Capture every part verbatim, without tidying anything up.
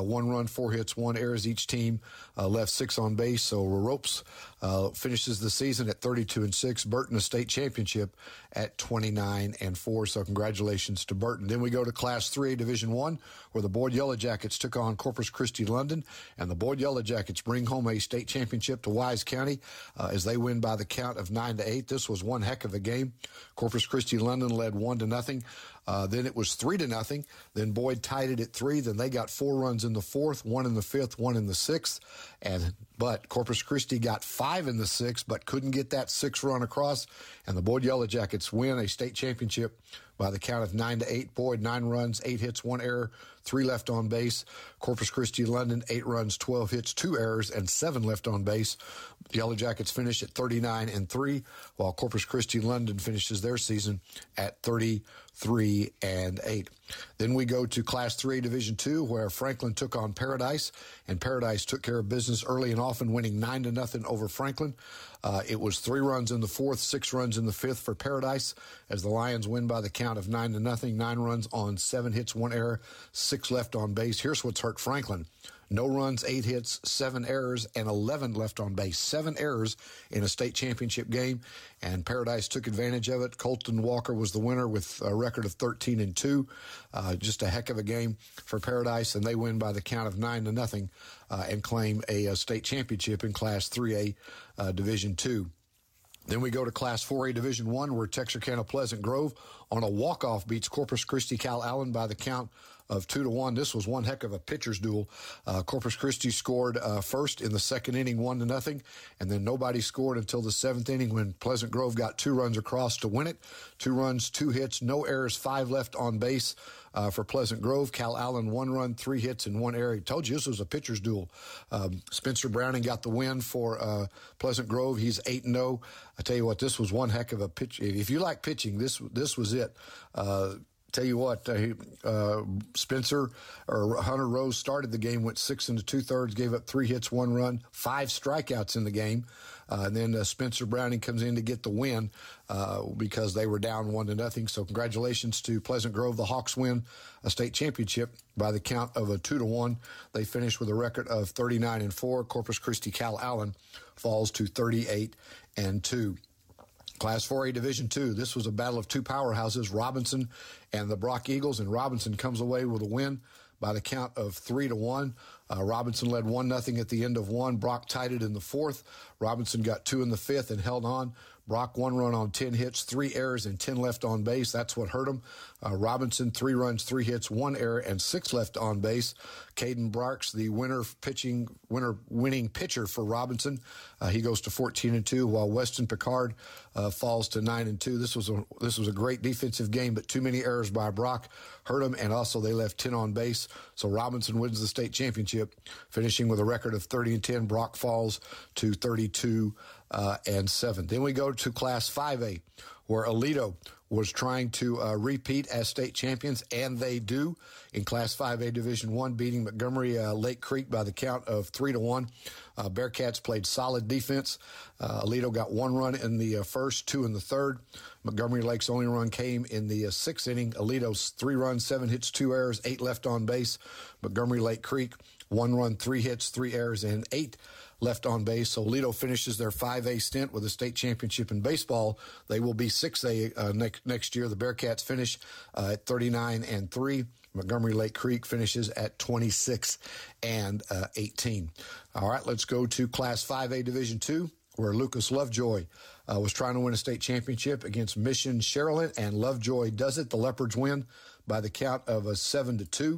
one run, four hits, one errors. Each team uh, left six on base. So Ropes uh, finishes the season at thirty-two and six. Burton, a state championship, at twenty-nine and four. So congratulations to Burton. Then we go to Class three A Division one, where the Boyd Yellow Jackets took on Corpus Christi London, and the Boyd Yellow Jackets bring home a state championship to Wise County uh, as they win by the count of nine to eight. This was one heck of a game. Corpus Christi London led one to nothing. Uh, then it was three to nothing. Then Boyd tied it at three. Then they got four runs in the fourth, one in the fifth, one in the sixth. And but Corpus Christi got five in the sixth, but couldn't get that sixth run across. And the Boyd Yellow Jackets win a state championship by the count of nine to eight. Boyd, nine runs, eight hits, one error, three left on base. Corpus Christi London, eight runs, twelve hits, two errors, and seven left on base. The Yellow Jackets finish at thirty-nine and three, while Corpus Christi London finishes their season at thirty-three and eight. Then we go to Class three A Division two, where Franklin took on Paradise, and Paradise took care of business early and often, winning nine to nothing over Franklin. Uh, it was three runs in the fourth, six runs in the fifth for Paradise, as the Lions win by the count of nine to nothing. Nine runs on seven hits, one error, six left on base. Here's what's hurt Franklin: no runs, eight hits, seven errors, and eleven left on base. Seven errors in a state championship game, and Paradise took advantage of it. Colton Walker was the winner with a record of thirteen and two. Uh, just a heck of a game for Paradise, and they win by the count of nine to nothing uh, and claim a, a state championship in Class three A uh, Division two. Then we go to Class four A Division one, where Texarkana Pleasant Grove on a walk-off beats Corpus Christi Cal Allen by the count of two to one. This was one heck of a pitcher's duel. Uh, Corpus Christi scored uh, first in the second inning, one to nothing, and then nobody scored until the seventh inning when Pleasant Grove got two runs across to win it. Two runs, two hits, no errors, five left on base uh, for Pleasant Grove. Cal Allen, one run, three hits, and one error. I told you this was a pitcher's duel. Um, Spencer Browning got the win for uh, Pleasant Grove. He's eight and oh. I tell you what, this was one heck of a pitch. If you like pitching, this this was it. Uh, Tell you what, uh, uh, Spencer or Hunter Rose started the game, went six and two thirds, gave up three hits, one run, five strikeouts in the game. Uh, and then uh, Spencer Browning comes in to get the win uh, because they were down one to nothing. So congratulations to Pleasant Grove. The Hawks win a state championship by the count of a two to one. They finish with a record of thirty-nine and four. Corpus Christi Cal Allen falls to thirty-eight and two. Class four A Division two, this was a battle of two powerhouses, Robinson and the Brock Eagles, and Robinson comes away with a win by the count of three to one. Uh, Robinson led one nothing at the end of one. Brock tied it in the fourth. Robinson got two in the fifth and held on. Brock one run on ten hits, three errors, and ten left on base. That's what hurt him. Uh, Robinson, three runs, three hits, one error, and six left on base. Caden Barks, the winner pitching, winner winning pitcher for Robinson, uh, he goes to fourteen and two, while Weston Picard uh, falls to nine and two. This was a this was a great defensive game, but too many errors by Brock hurt him, and also they left ten on base. So Robinson wins the state championship, finishing with a record of thirty and ten. Brock falls to thirty-two uh, and seven. Then we go to Class five A, where Aledo was trying to uh, repeat as state champions, and they do in Class five A Division one, beating Montgomery uh, Lake Creek by the count of three to one. Uh, Bearcats played solid defense. Uh, Aledo got one run in the uh, first, two in the third. Montgomery Lake's only run came in the uh, sixth inning. Aledo's three runs, seven hits, two errors, eight left on base. Montgomery Lake Creek, one run, three hits, three errors, and eight left on base. So Aledo finishes their five A stint with a state championship in baseball. They will be six A uh, next next year. The Bearcats finish uh, at thirty-nine and three. Montgomery Lake Creek finishes at twenty-six and eighteen. All right, let's go to Class five A Division two, where Lucas Lovejoy uh, was trying to win a state championship against Mission Sherilyn, and Lovejoy does it. The Leopards win by the count of a seven to two.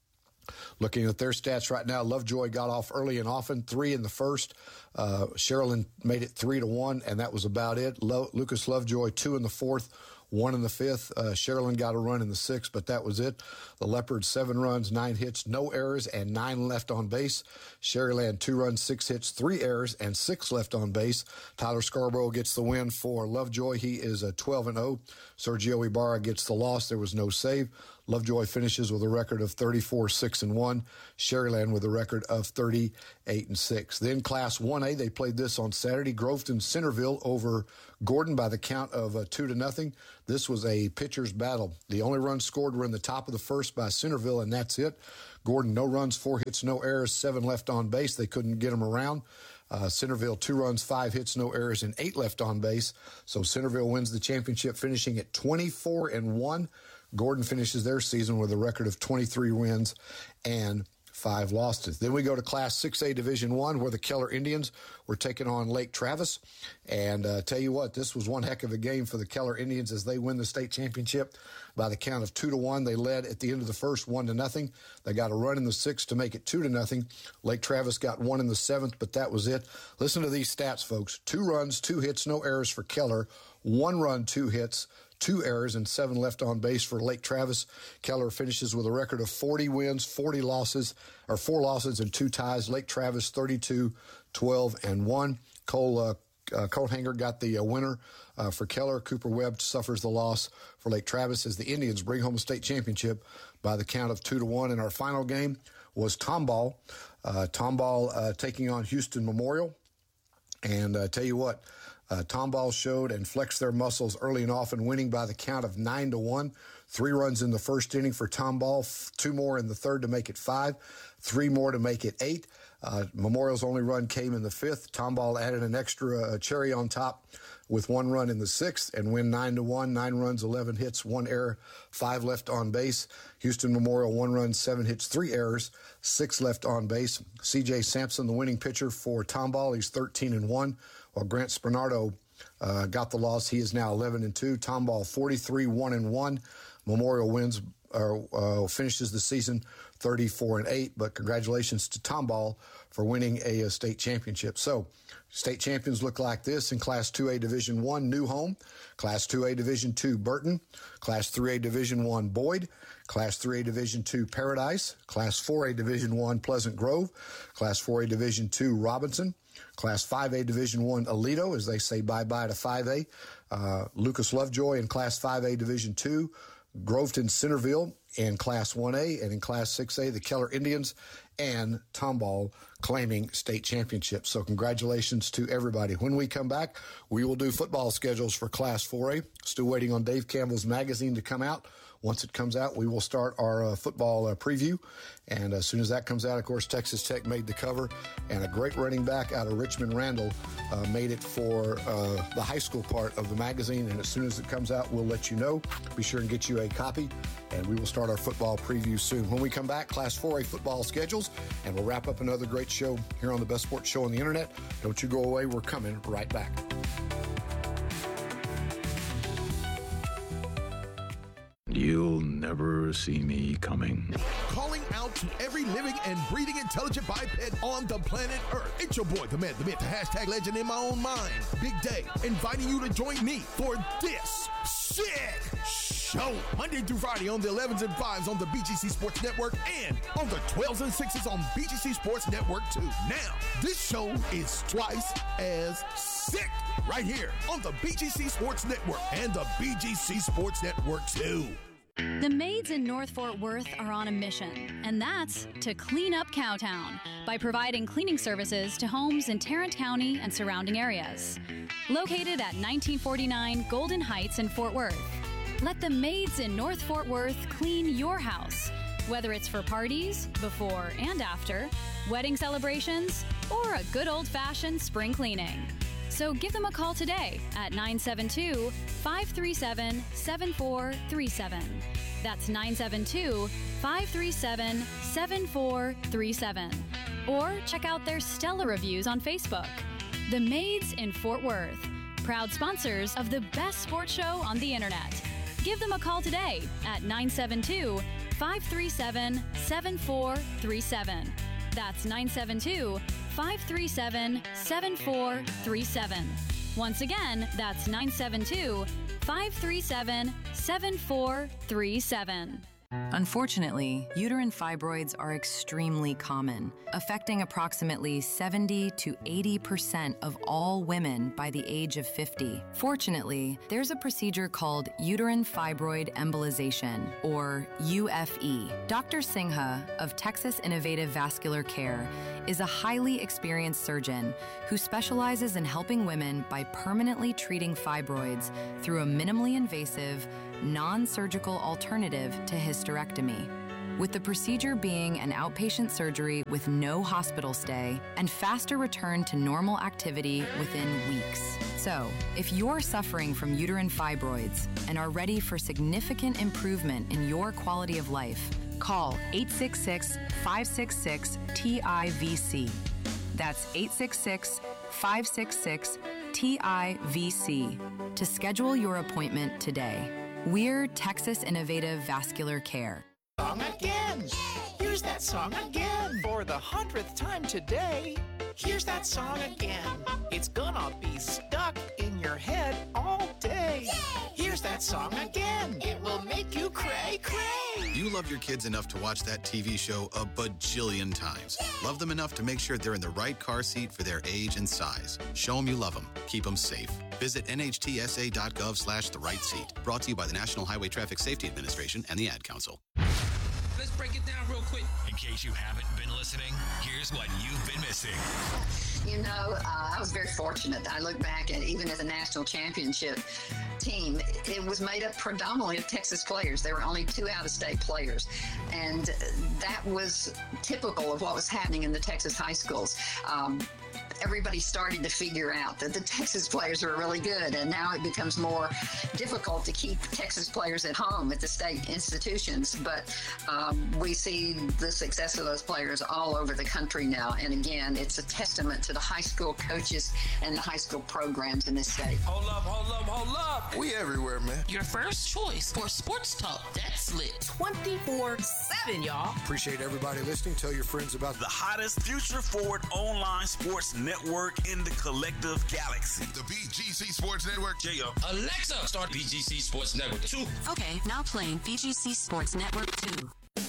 Looking at their stats right now, Lovejoy got off early and often, three in the first. Uh, Sherilyn made it three to one, and that was about it. Lo- Lucas Lovejoy, two in the fourth, one in the fifth. Uh, Sherilyn got a run in the sixth, but that was it. The Leopards, seven runs, nine hits, no errors, and nine left on base. Sherilyn, two runs, six hits, three errors, and six left on base. Tyler Scarborough gets the win for Lovejoy. He is a twelve and oh. Sergio Ibarra gets the loss. There was no save. Lovejoy finishes with a record of thirty-four, six and one. Sherilyn with a record of thirty-eight and six. Then Class one A, they played this on Saturday. Groveton Centerville over Gordon by the count of uh, two to nothing. This was a pitcher's battle. The only runs scored were in the top of the first by Centerville, and that's it. Gordon, no runs, four hits, no errors, seven left on base. They couldn't get him around. Uh, Centerville, two runs, five hits, no errors, and eight left on base. So Centerville wins the championship, finishing at twenty-four and one. Gordon finishes their season with a record of twenty-three wins and five losses. Then we go to Class six A Division One, where the Keller Indians were taking on Lake Travis. And uh, tell you what, this was one heck of a game for the Keller Indians as they win the state championship by the count of two to one. They led at the end of the first, one to nothing. They got a run in the sixth to make it two to nothing. Lake Travis got one in the seventh, but that was it. Listen to these stats, folks: two runs, two hits, no errors for Keller. One run, two hits, two errors, and seven left on base for Lake Travis. Keller finishes with a record of forty wins, forty losses, or four losses and two ties. Lake Travis thirty-two, twelve, and one. Cole uh, uh, Coathanger got the uh, winner uh, for Keller. Cooper Webb suffers the loss for Lake Travis as the Indians bring home a state championship by the count of two to one. And our final game was Tomball. Uh, Tomball uh, taking on Houston Memorial. And uh, tell you what, Uh, Tomball showed and flexed their muscles early and often, winning by the count of nine to one. Three runs in the first inning for Tomball, f- two more in the third to make it five, three more to make it eight. Uh, Memorial's only run came in the fifth. Tomball added an extra uh, cherry on top with one run in the sixth and win nine to one. Nine runs, eleven hits, one error, five left on base. Houston Memorial, one run, seven hits, three errors, six left on base. C J Sampson, the winning pitcher for Tomball, he's thirteen and one. While Grant Spinardo uh, got the loss, he is now eleven and two. Tomball forty-three, one and one. Memorial wins or uh, finishes the season thirty-four and eight. But congratulations to Tomball for winning a, a state championship. So state champions look like this in Class two A Division One, New Home. Class two A Division Two, Burton. Class three A Division One, Boyd. Class three A Division Two, Paradise. Class four A Division One, Pleasant Grove. Class four A Division Two, Robinson. Class five A Division One, Aledo, as they say bye-bye to five A. Uh, Lucas Lovejoy in Class five A Division Two, Groveton Centerville in Class one A, and in Class six A, the Keller Indians and Tomball claiming state championships. So congratulations to everybody. When we come back, we will do football schedules for Class four A. Still waiting on Dave Campbell's magazine to come out. Once it comes out, we will start our uh, football uh, preview. And as soon as that comes out, of course, Texas Tech made the cover. And a great running back out of Richmond Randall uh, made it for uh, the high school part of the magazine. And as soon as it comes out, we'll let you know. Be sure and get you a copy. And we will start our football preview soon. When we come back, Class four A football schedules. And we'll wrap up another great show here on the best sports show on the internet. Don't you go away. We're coming right back. You'll never see me coming. Calling out to every living and breathing intelligent biped on the planet Earth. It's your boy, the man, the myth, the hashtag legend in my own mind, Big Day, inviting you to join me for this sick show. Monday through Friday on the elevens and fives on the B G C Sports Network and on the twelves and sixes on B G C Sports Network too. Now, this show is twice as sick right here on the B G C Sports Network and the B G C Sports Network too. The maids in North Fort Worth are on a mission, and that's to clean up Cowtown by providing cleaning services to homes in Tarrant County and surrounding areas. Located at nineteen forty-nine Golden Heights in Fort Worth, let the maids in North Fort Worth clean your house, whether it's for parties, before and after, wedding celebrations, or a good old-fashioned spring cleaning. So give them a call today at nine seven two, five three seven, seven four three seven. That's nine seven two, five three seven, seven four three seven. Or check out their stellar reviews on Facebook. The Maids in Fort Worth, proud sponsors of the best sports show on the internet. Give them a call today at nine seven two, five three seven, seven four three seven. That's nine seven two, five three seven, seven four three seven. Once again, that's nine seven two, five three seven, seven four three seven. Unfortunately, uterine fibroids are extremely common, affecting approximately seventy to eighty percent of all women by the age of fifty. Fortunately, there's a procedure called uterine fibroid embolization, or U F E. Doctor Singha of Texas Innovative Vascular Care is a highly experienced surgeon who specializes in helping women by permanently treating fibroids through a minimally invasive, non-surgical alternative to hysterectomy. with the procedure being an outpatient surgery with no hospital stay and faster return to normal activity within weeks. So, if you're suffering from uterine fibroids and are ready for significant improvement in your quality of life, call eight six six, five six six, T I V C. That's eight six six, five six six, T I V C to schedule your appointment today. We're Texas Innovative Vascular Care. Song again. Here's that song again. For the hundredth time today. Here's that song again. It's gonna be stuck in your head all day. Here's that song again. It will make you cray cray. You love your kids enough to watch that T V show a bajillion times. Love them enough to make sure they're in the right car seat for their age and size. Show them you love them. Keep them safe. Visit N H T S A dot gov slash the right seat. Brought to you by the National Highway Traffic Safety Administration and the Ad Council. Let's break it down real quick. In case you haven't been listening, here's what you've been missing. You know, uh, I was very fortunate. I look back at even as a national championship team, it was made up predominantly of Texas players. There were only two out-of-state players. And that was typical of what was happening in the Texas high schools. Um, everybody started to figure out that the Texas players were really good, and now it becomes more difficult to keep Texas players at home at the state institutions. But um, we see the success of those players all over the country now. And again, it's a testament to the high school coaches and the high school programs in this state. Hold up, hold up, hold up. We everywhere, man. Your first choice for sports talk that's lit twenty-four seven, y'all. Appreciate everybody listening. Tell your friends about the hottest future-forward online sports network in the collective galaxy. The B G C Sports Network. J O. Alexa, start B G C Sports Network two. Okay, now playing B G C Sports Network two.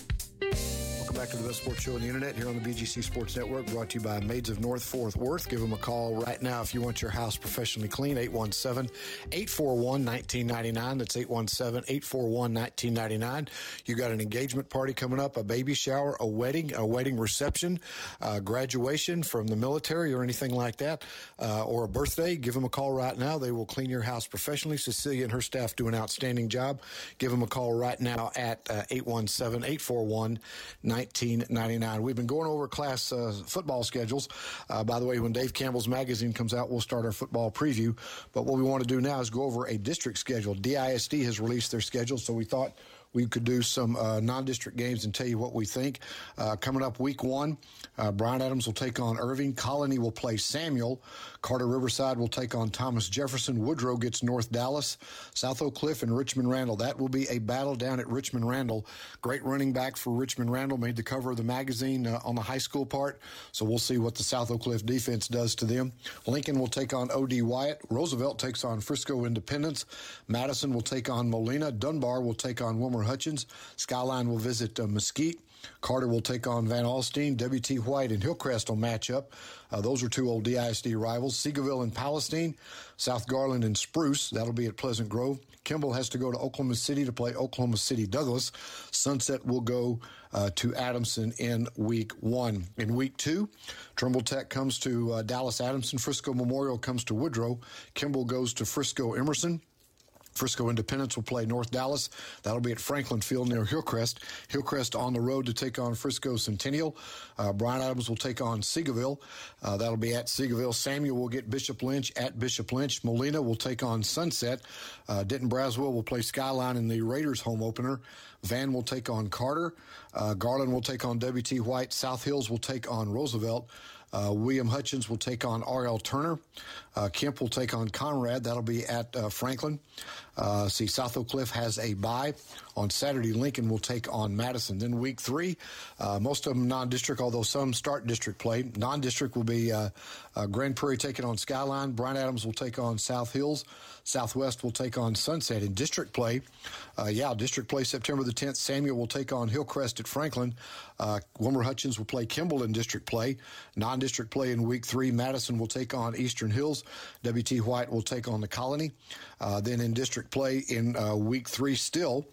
Welcome back to the best sports show on the internet here on the B G C Sports Network, brought to you by Maids of North Fort Worth. Give them a call right now if you want your house professionally clean, eight one seven, eight four one, one nine nine nine. That's eight one seven, eight four one, one nine nine nine. You got an engagement party coming up, a baby shower, a wedding, a wedding reception, uh, graduation from the military or anything like that, uh, or a birthday. Give them a call right now. They will clean your house professionally. Cecilia and her staff do an outstanding job. Give them a call right now at uh, eight one seven, eight four one, one nine nine nine. We've been going over class uh, football schedules. Uh, by the way, when Dave Campbell's magazine comes out, we'll start our football preview. But what we want to do now is go over a district schedule. D I S D has released their schedule, so we thought we could do some uh, non-district games and tell you what we think. Uh, coming up week one, uh, Bryan Adams will take on Irving. Colony will play Samuel. Carter Riverside will take on Thomas Jefferson. Woodrow gets North Dallas. South Oak Cliff and Richmond Randall. That will be a battle down at Richmond Randall. Great running back for Richmond Randall. Made the cover of the magazine uh, on the high school part. So we'll see what the South Oak Cliff defense does to them. Lincoln will take on O D Wyatt. Roosevelt takes on Frisco Independence. Madison will take on Molina. Dunbar will take on Wilmer Hutchins. Skyline will visit uh, Mesquite. Carter will take on Van Alstyne. W T White and Hillcrest will match up. Uh, those are two old D I S D rivals. Seagoville and Palestine. South Garland and Spruce. That'll be at Pleasant Grove. Kimball has to go to Oklahoma City to play Oklahoma City Douglas. Sunset will go uh, to Adamson in week one. In week two, Trimble Tech comes to uh, Dallas Adamson. Frisco Memorial comes to Woodrow. Kimball goes to Frisco Emerson. Frisco Independence will play North Dallas. That'll be at Franklin Field near Hillcrest. Hillcrest on the road to take on Frisco Centennial. Uh, Bryan Adams will take on Seagoville. Uh, that'll be at Seagoville. Samuel will get Bishop Lynch at Bishop Lynch. Molina will take on Sunset. Uh, Denton Braswell will play Skyline in the Raiders home opener. Van will take on Carter. Uh, Garland will take on W T White. South Hills will take on Roosevelt. Uh, William Hutchins will take on R L Turner. Uh, Kemp will take on Conrad. That'll be at uh, Franklin. Uh, see, South Oak Cliff has a bye. On Saturday, Lincoln will take on Madison. Then week three, uh, most of them non-district, although some start district play. Non-district will be uh, uh, Grand Prairie taking on Skyline. Bryan Adams will take on South Hills. Southwest will take on Sunset. In district play, uh, yeah, district play September the tenth, Samuel will take on Hillcrest at Franklin. Uh, Wilmer Hutchins will play Kimball in district play. Non-district play in week three, Madison will take on Eastern Hills. W T White will take on the Colony. Uh, then in district play in uh, week three still,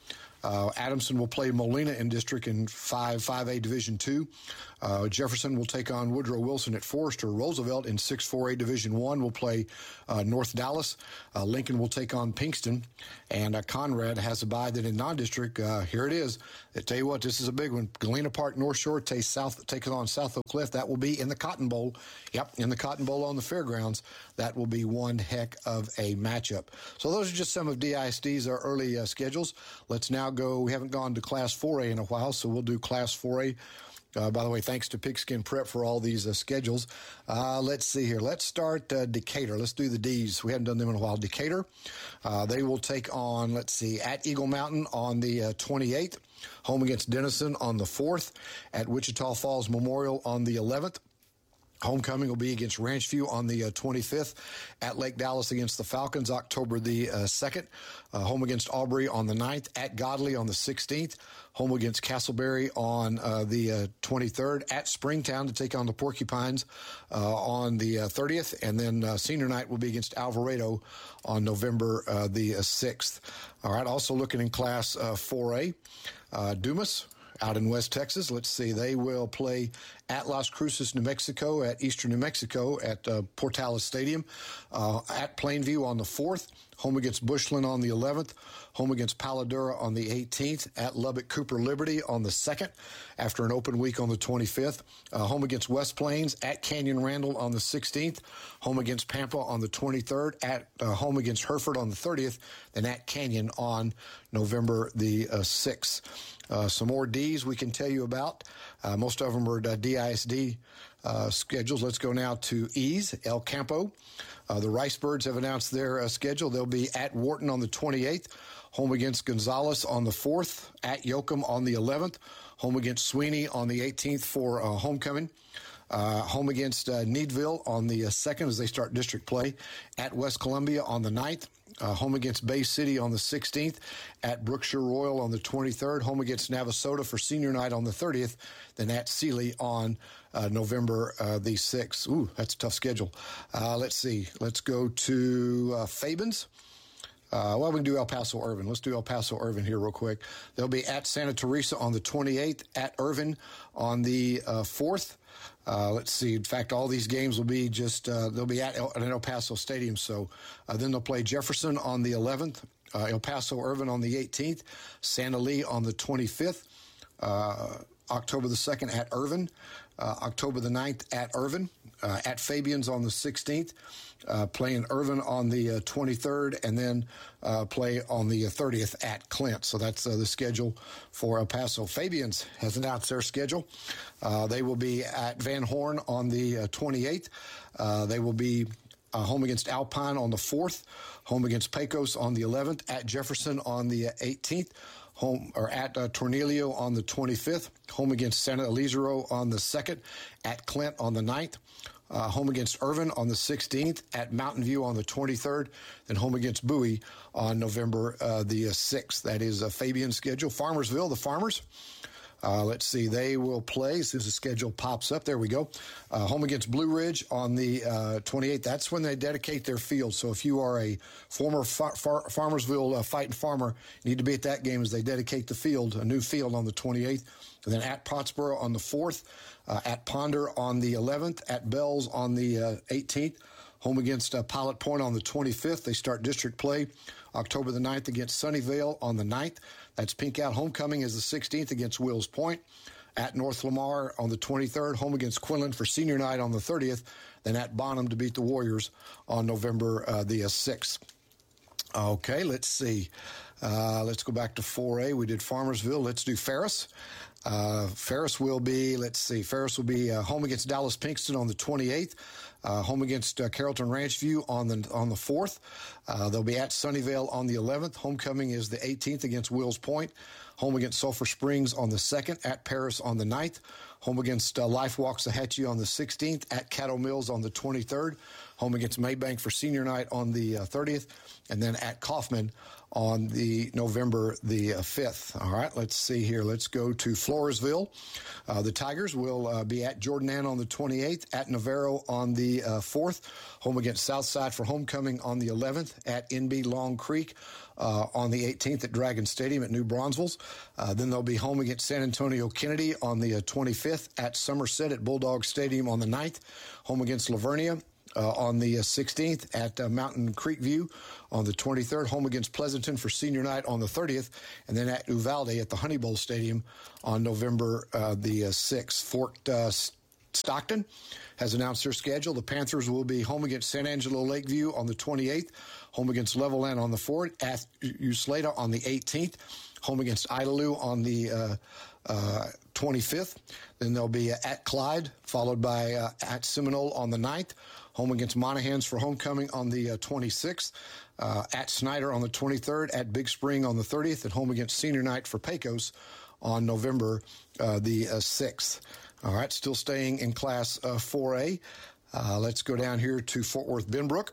Uh, Adamson will play Molina in district in five, five A Division two. Uh, Jefferson will take on Woodrow Wilson at Forrester. Roosevelt in six four A Division one will play uh, North Dallas. Uh, Lincoln will take on Pinkston. And uh, Conrad has a bye that in non-district, uh, here it is. I tell you what, this is a big one. Galena Park North Shore takes South takes on South Oak Cliff. That will be in the Cotton Bowl. Yep, in the Cotton Bowl on the fairgrounds. That will be one heck of a matchup. So those are just some of D I S D's uh, early uh, schedules. Let's now go. We haven't gone to Class four A in a while, so we'll do Class four A. Uh, by the way, thanks to Pigskin Prep for all these uh, schedules. Uh, let's see here. Let's start uh, Decatur. Let's do the D's. We haven't done them in a while. Decatur, uh, they will take on, let's see, at Eagle Mountain on the uh, twenty-eighth, home against Denison on the fourth, at Wichita Falls Memorial on the eleventh. Homecoming will be against Ranchview on the uh, twenty-fifth. At Lake Dallas against the Falcons, October the uh, second. Uh, home against Aubrey on the ninth. At Godley on the sixteenth. Home against Castleberry on uh, the uh, twenty-third. At Springtown to take on the Porcupines uh, on the uh, thirtieth. And then uh, senior night will be against Alvarado on November uh, the uh, sixth. All right, also looking in Class uh, four A, uh, Dumas out in West Texas. Let's see. They will play at Las Cruces, New Mexico, at Eastern New Mexico, at uh, Portales Stadium, uh, at Plainview on the fourth, home against Bushland on the eleventh, home against Paladura on the eighteenth, at Lubbock Cooper Liberty on the second, after an open week on the twenty-fifth, uh, home against West Plains, at Canyon Randall on the sixteenth, home against Pampa on the twenty-third, at uh, home against Hereford on the thirtieth, and at Canyon on November the uh, sixth. Uh, some more D's we can tell you about. Uh, most of them are uh, D I S D uh, schedules. Let's go now to E's, El Campo. Uh, the Ricebirds have announced their uh, schedule. They'll be at Wharton on the twenty-eighth, home against Gonzales on the fourth, at Yoakum on the eleventh, home against Sweeney on the eighteenth for uh, homecoming. Uh, home against uh, Needville on the uh, second as they start district play, at West Columbia on the ninth, uh, home against Bay City on the sixteenth, at Brookshire Royal on the twenty-third, home against Navasota for senior night on the thirtieth, then at Sealy on uh, November uh, the sixth. Ooh, that's a tough schedule. Uh, let's see. Let's go to uh, Fabens. Uh, well, we can do El Paso Irvin. Let's do El Paso Irvin here real quick. They'll be at Santa Teresa on the twenty-eighth, at Irvin on the uh, fourth. Uh, let's see. In fact, all these games will be just, uh, they'll be at El, at El Paso Stadium. So uh, then they'll play Jefferson on the eleventh, uh, El Paso Irvin on the eighteenth, Santa Lee on the twenty-fifth, uh, October the second at Irvin, uh, October the ninth at Irvin, uh, at Fabians on the sixteenth, uh, playing Irvin on the uh, twenty-third, and then uh, play on the thirtieth at Clint. So that's uh, the schedule for El Paso. Fabians has announced their schedule. Uh, they will be at Van Horn on the uh, twenty-eighth. Uh, they will be uh, home against Alpine on the fourth, home against Pecos on the eleventh, at Jefferson on the eighteenth, home or at uh, Tornillo on the twenty-fifth, home against Santa Elizaro on the second, at Clint on the ninth, uh, home against Irvin on the sixteenth, at Mountain View on the twenty-third, then home against Bowie on November uh, the sixth. That is a Fabian schedule. Farmersville, the Farmers. Uh, let's see, they will play, as soon as the schedule pops up, there we go, uh, home against Blue Ridge on the uh, twenty-eighth. That's when they dedicate their field. So if you are a former far- far- Farmersville uh, fighting farmer, you need to be at that game as they dedicate the field, a new field on the twenty-eighth. And then at Pottsboro on the fourth, uh, at Ponder on the eleventh, at Bells on the uh, eighteenth, home against uh, Pilot Point on the twenty-fifth. They start district play October the ninth against Sunnyvale on the ninth. That's Pink Out. Homecoming is the sixteenth against Wills Point. At North Lamar on the twenty-third, home against Quinlan for senior night on the thirtieth. Then at Bonham to beat the Warriors on November uh, the uh, sixth. Okay, let's see. Uh, let's go back to four A. We did Farmersville. Let's do Ferris. Uh, Ferris will be, let's see, Ferris will be uh, home against Dallas Pinkston on the twenty-eighth, uh, home against uh, Carrollton Ranchview on the on the fourth. Uh, they'll be at Sunnyvale on the eleventh. Homecoming is the eighteenth against Wills Point. Home against Sulphur Springs on the second, at Paris on the ninth. Home against uh, Life Waxahachie on the sixteenth, at Caddo Mills on the twenty-third. Home against Maybank for senior night on the uh, thirtieth, and then at Kaufman on the November the uh, fifth. All right, let's see here. Let's go to Floresville. Uh, the Tigers will uh, be at Jordan Ann on the twenty-eighth, at Navarro on the uh, fourth, home against Southside for homecoming on the eleventh, at N B Long Creek uh, on the eighteenth at Dragon Stadium at New Braunfels. Uh, then they'll be home against San Antonio Kennedy on the uh, twenty-fifth, at Somerset at Bulldog Stadium on the ninth, home against Lavernia Uh, on the uh, sixteenth, at uh, Mountain Creek View on the twenty-third, home against Pleasanton for senior night on the thirtieth, and then at Uvalde at the Honey Bowl Stadium on November uh, the uh, sixth. Fort uh, Stockton has announced their schedule. The Panthers will be home against San Angelo Lakeview on the twenty-eighth, home against Levelland on the fourth, at Usleta on the eighteenth, home against Idalou on the uh, uh, twenty-fifth. Then they'll be uh, at Clyde, followed by uh, at Seminole on the ninth, home against Monahans for homecoming on the uh, twenty-sixth, uh, at Snyder on the twenty-third, at Big Spring on the thirtieth, and home against senior night for Pecos on November uh, the uh, sixth. All right, still staying in Class uh, four A. Uh, let's go down here to Fort Worth Benbrook.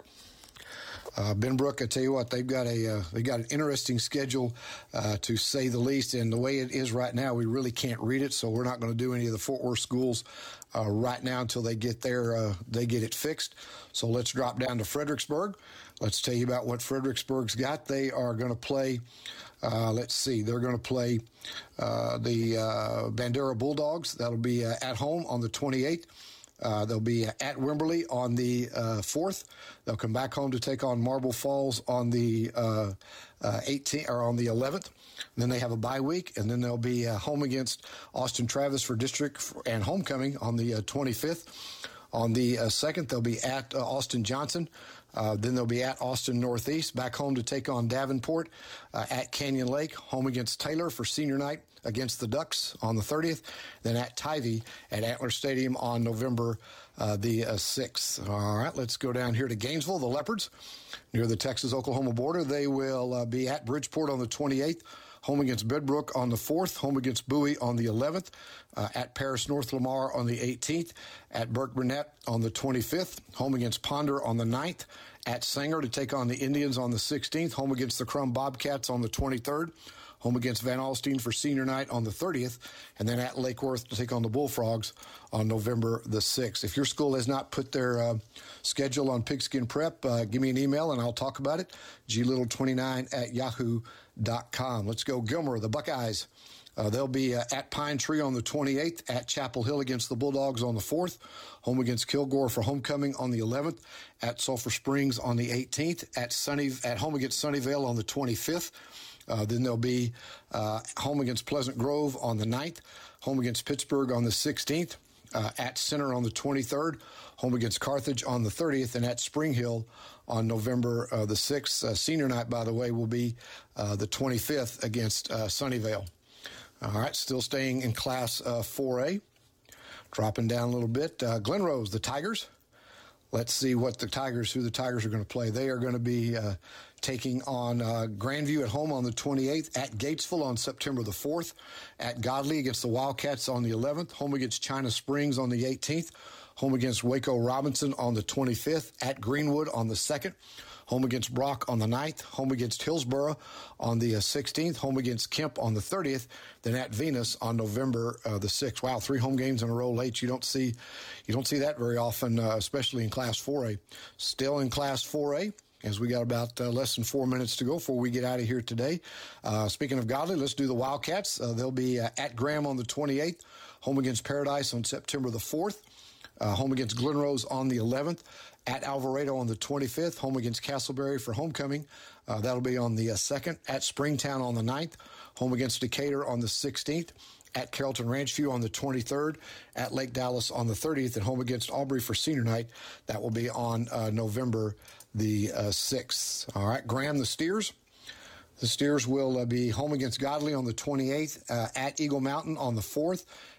Uh, Benbrook, I tell you what, they've got a uh, they got an interesting schedule, uh, to say the least. And the way it is right now, we really can't read it, so we're not going to do any of the Fort Worth schools uh, right now until they get there. Uh, they get it fixed. So let's drop down to Fredericksburg. Let's tell you about what Fredericksburg's got. They are going to play. Uh, let's see. They're going to play uh, the uh, Bandera Bulldogs. That'll be uh, at home on the twenty-eighth. Uh, they'll be at Wimberley on the uh, fourth. They'll come back home to take on Marble Falls on the uh, uh, eighteenth or on the eleventh. And then they have a bye week, and then they'll be uh, home against Austin Travis for district and homecoming on the uh, twenty-fifth. On the uh, second, they'll be at uh, Austin Johnson. Uh, then they'll be at Austin Northeast, back home to take on Davenport, uh, at Canyon Lake, home against Taylor for senior night against the Ducks on the thirtieth, then at Tivy at Antler Stadium on November uh, the uh, sixth. All right, let's go down here to Gainesville, the Leopards, near the Texas-Oklahoma border. They will uh, be at Bridgeport on the twenty-eighth, home against Bedbrook on the fourth, home against Bowie on the eleventh, uh, at Paris North Lamar on the eighteenth, at Burke Burnett on the twenty-fifth, home against Ponder on the ninth, at Sanger to take on the Indians on the sixteenth, home against the Crum Bobcats on the twenty-third, home against Van Alstyne for senior night on the thirtieth, and then at Lake Worth to take on the Bullfrogs on November the sixth. If your school has not put their uh, schedule on Pigskin Prep, uh, give me an email and I'll talk about it. G Little twenty-nine at yahoo dot com. Let's go Gilmer, the Buckeyes. Uh, they'll be uh, at Pine Tree on the twenty-eighth, at Chapel Hill against the Bulldogs on the fourth, home against Kilgore for homecoming on the eleventh, at Sulphur Springs on the eighteenth, at Sunny at home against Sunnyvale on the twenty-fifth. Uh, then they'll be uh, home against Pleasant Grove on the ninth, home against Pittsburgh on the sixteenth, uh, at Center on the twenty-third, home against Carthage on the thirtieth, and at Spring Hill on November uh, the sixth. Uh, senior night, by the way, will be uh, the twenty-fifth against uh, Sunnyvale. All right, still staying in Class uh, four A. Dropping down a little bit. Uh, Glen Rose, the Tigers. Let's see what the Tigers, who the Tigers are going to play. They are going to be uh, taking on uh, Grandview at home on the twenty-eighth, at Gatesville on September the fourth, at Godley against the Wildcats on the eleventh, home against China Springs on the eighteenth, home against Waco Robinson on the twenty-fifth, at Greenwood on the second, home against Brock on the ninth, home against Hillsborough on the uh, sixteenth, home against Kemp on the thirtieth, then at Venus on November uh, the sixth. Wow, three home games in a row late. You don't see you don't see that very often, uh, especially in Class four A. Still in Class four A, as we got about uh, less than four minutes to go before we get out of here today. Uh, speaking of Godly, let's do the Wildcats. Uh, they'll be uh, at Graham on the twenty-eighth, home against Paradise on September the fourth, uh, home against Glen Rose on the eleventh, at Alvarado on the twenty-fifth, home against Castleberry for homecoming. Uh, that'll be on the uh, second. At Springtown on the ninth, home against Decatur on the sixteenth. At Carrollton Ranchview on the twenty-third. At Lake Dallas on the thirtieth, and home against Aubrey for senior night. That will be on uh, November the uh, sixth. All right, Graham, the Steers. The Steers will uh, be home against Godley on the twenty-eighth, uh, at Eagle Mountain on the fourth,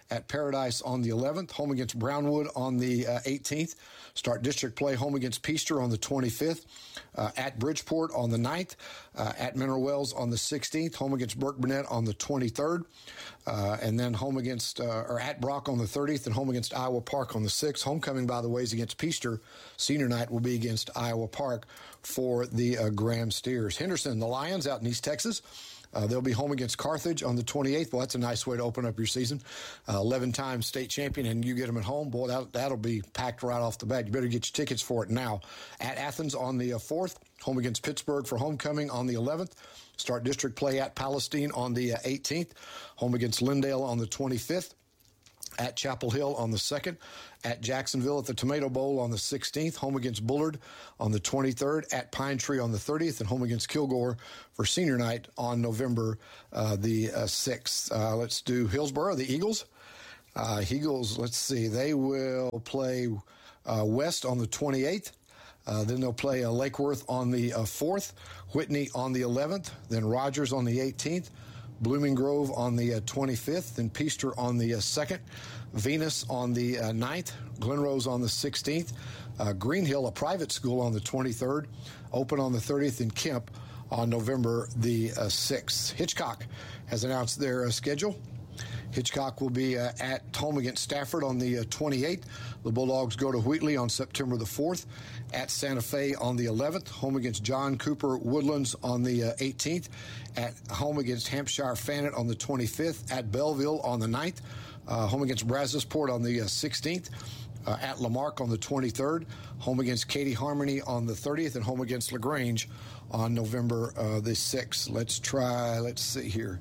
at Paradise on the eleventh, home against Brownwood on the uh, eighteenth. Start district play home against Peaster on the twenty-fifth, uh, at Bridgeport on the ninth, uh, at Mineral Wells on the sixteenth, home against Burke Burnett on the twenty-third, uh, and then home against, uh, or at Brock on the thirtieth, and home against Iowa Park on the sixth. Homecoming, by the way, is against Peaster. Senior night will be against Iowa Park for the uh, Graham Steers. Henderson, the Lions out in East Texas. Uh, they'll be home against Carthage on the twenty-eighth. Well, that's a nice way to open up your season. Uh, eleven-time state champion, and you get them at home. Boy, that, that'll be packed right off the bat. You better get your tickets for it now. At Athens on the uh, fourth, home against Pittsburgh for homecoming on the eleventh. Start district play at Palestine on the uh, eighteenth. Home against Lindale on the twenty-fifth. At Chapel Hill on the second, at Jacksonville at the Tomato Bowl on the sixteenth, home against Bullard on the twenty-third, at Pine Tree on the thirtieth, and home against Kilgore for senior night on November uh, the uh, sixth. Uh, let's do Hillsborough, the Eagles. Uh, Eagles, let's see, they will play uh, West on the twenty-eighth. Uh, then they'll play uh, Lakeworth on the uh, fourth, Whitney on the eleventh, then Rogers on the eighteenth, Blooming Grove on the uh, twenty-fifth, and Peaster on the uh, second, Venus on the uh, ninth, Glenrose on the sixteenth, uh, Green Hill, a private school, on the twenty-third, Open on the thirtieth, and Kemp on November the uh, sixth. Hitchcock has announced their uh, schedule. Hitchcock will be uh, at home against Stafford on the uh, twenty-eighth. The Bulldogs go to Wheatley on September the fourth. At Santa Fe on the eleventh. Home against John Cooper Woodlands on the uh, eighteenth. At home against Hampshire Fanet on the twenty-fifth. At Belleville on the ninth. Uh, home against Brazosport on the uh, sixteenth. Uh, at Lamarck on the twenty-third. Home against Katy Harmony on the thirtieth. And home against LaGrange on November uh, the sixth. Let's try, let's see here.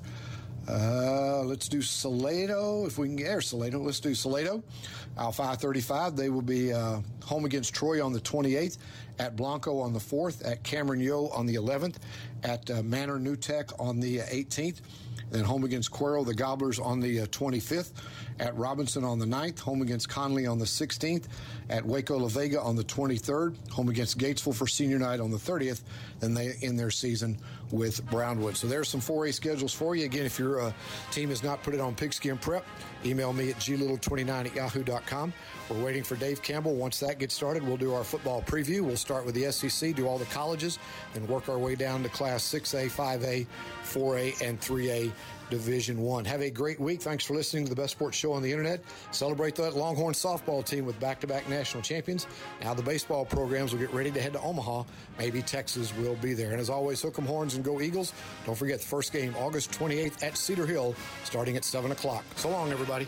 Uh, let's do Salado, if we can get there, Salado. Let's do Salado. Al five thirty-five, they will be uh, home against Troy on the twenty-eighth, at Blanco on the fourth, at Cameron Yo on the eleventh, at uh, Manor New Tech on the eighteenth, then home against Cuero, the Gobblers, on the uh, twenty-fifth, at Robinson on the ninth, home against Conley on the sixteenth, at Waco La Vega on the twenty-third, home against Gatesville for senior night on the thirtieth, then they end their season with Brownwood. So there's some four A schedules for you. Again, if your uh, team has not put it on Pigskin Prep, email me at g little twenty-nine at yahoo dot com. We're waiting for Dave Campbell. Once that gets started, we'll do our football preview. We'll start with the S E C, do all the colleges, and work our way down to Class six A, five A, four A, and three A Division One. Have a great week. Thanks for listening to the best sports show on the internet. Celebrate that Longhorn softball team with back-to-back national champions. Now the baseball programs will get ready to head to Omaha. Maybe Texas will be there. And as always, hook 'em horns and go Eagles. Don't forget the first game, August twenty-eighth at Cedar Hill, starting at seven o'clock. So long, everybody.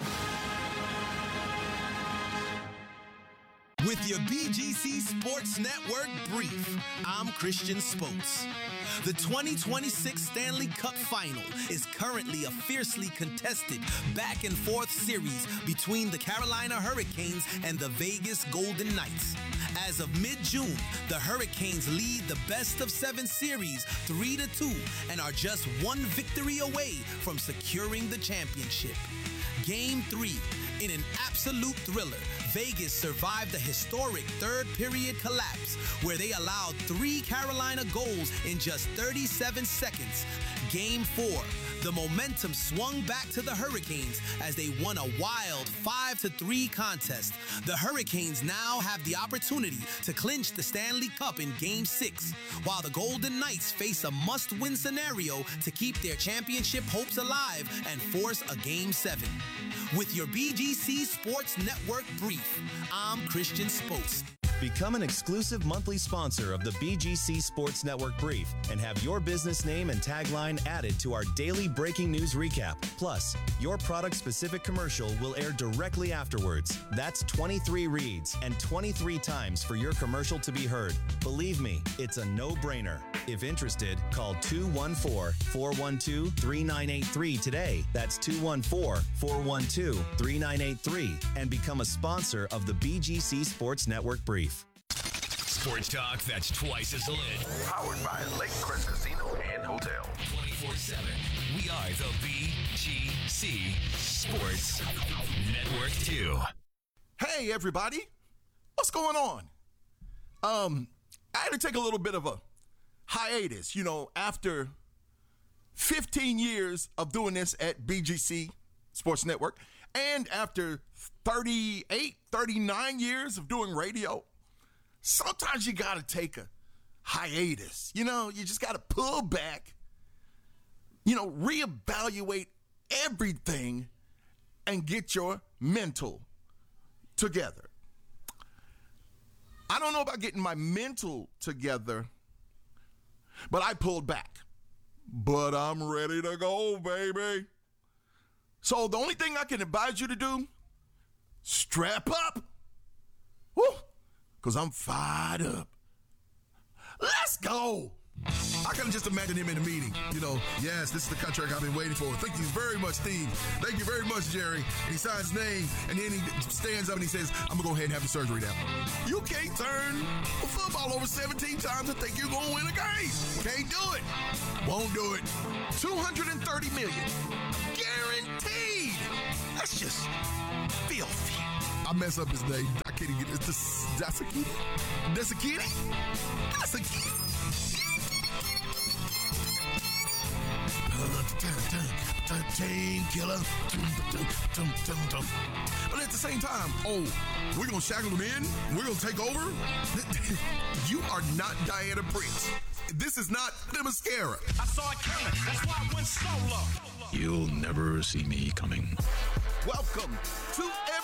With your B G C Sports Network brief, I'm Christian Spokes. The twenty twenty-six Stanley Cup Final is currently a fiercely contested back-and-forth series between the Carolina Hurricanes and the Vegas Golden Knights. As of mid-June, the Hurricanes lead the best-of-seven series three to two and are just one victory away from securing the championship. Game three. In an absolute thriller, Vegas survived the historic third-period collapse where they allowed three Carolina goals in just thirty-seven seconds. Game four, the momentum swung back to the Hurricanes as they won a wild five to three contest. The Hurricanes now have the opportunity to clinch the Stanley Cup in Game six, while the Golden Knights face a must-win scenario to keep their championship hopes alive and force a Game seven. With your B G C Sports Network brief, I'm Christian Spokes. Become an exclusive monthly sponsor of the B G C Sports Network Brief and have your business name and tagline added to our daily breaking news recap. Plus, your product-specific commercial will air directly afterwards. That's twenty-three reads and twenty-three times for your commercial to be heard. Believe me, it's a no-brainer. If interested, call two one four, four one two, three nine eight three today. That's two one four, four one two, three nine eight three and become a sponsor of the B G C Sports Network Brief. Sports talk that's twice as lit. Powered by Lakecrest Casino and Hotel. twenty-four seven. We are the B G C Sports Network two. Hey, everybody. What's going on? Um, I had to take a little bit of a hiatus, you know, after fifteen years of doing this at B G C Sports Network. And after thirty-eight, thirty-nine years of doing radio, sometimes you got to take a hiatus. You know, you just got to pull back, you know, reevaluate everything and get your mental together. I don't know about getting my mental together, but I pulled back. But I'm ready to go, baby. So the only thing I can advise you to do, strap up. Woo, because I'm fired up. Let's go. I can just imagine him in a meeting. You know, yes, this is the contract I've been waiting for. Thank you very much, Steve. Thank you very much, Jerry. And he signs his name, and then he stands up and he says, I'm going to go ahead and have the surgery now. You can't turn a football over seventeen times and think you're going to win a game. Can't do it. Won't do it. two hundred thirty million dollars. Guaranteed. That's just filthy. I mess up his name. I can't even get it. It's the Dasakiti? Dasakiti? Dasakiti? Team killer. But at the same time, oh, we're going to shackle them in? We're going to take over? You are not Diana Prince. This is not the mascara. I saw it coming. That's why I went solo. You'll never see me coming. Welcome to